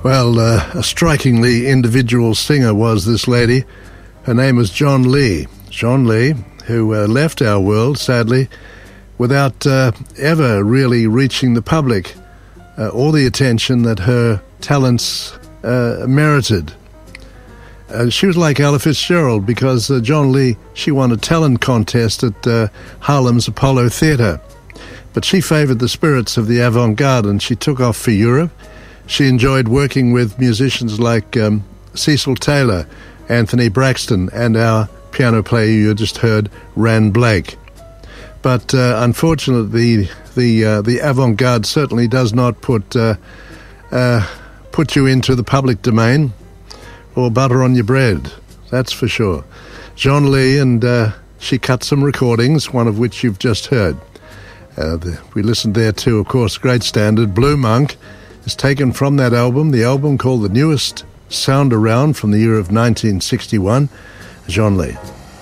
Well, a strikingly individual singer was this lady. Her name was John Lee. John Lee, who left our world, sadly, without ever really reaching the public or the attention that her talents merited. She was like Ella Fitzgerald because John Lee, she won a talent contest at Harlem's Apollo Theatre. But she favoured the spirits of the avant-garde and she took off for Europe. She enjoyed working with musicians like Cecil Taylor, Anthony Braxton, and our piano player you just heard, Ran Blake. But unfortunately, the avant-garde certainly does not put you into the public domain or butter on your bread, that's for sure. John Lee, and she cut some recordings, one of which you've just heard. We listened there to, of course, great standard, Blue Monk, is taken from that album, the album called The Newest Sound Around from the year of 1961, John Lee.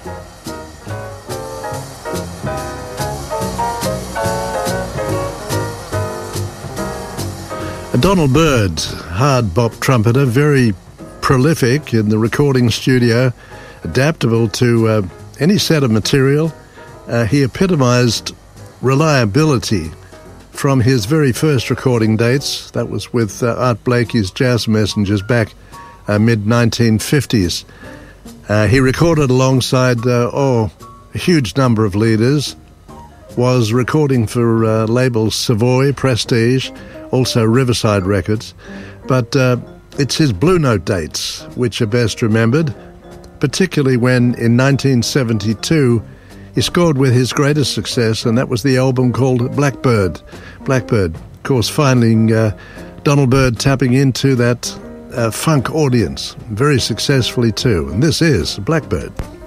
Donald Byrd, hard bop trumpeter, very prolific in the recording studio, adaptable to any set of material. He epitomized reliability from his very first recording dates. That was with Art Blakey's Jazz Messengers back mid-1950s. He recorded alongside a huge number of leaders, was recording for labels Savoy, Prestige, also Riverside Records. But it's his Blue Note dates which are best remembered, particularly when in 1972 he scored with his greatest success, and that was the album called Blackbird. Blackbird, of course, finding Donald Byrd tapping into that funk audience very successfully too. And this is Blackbird.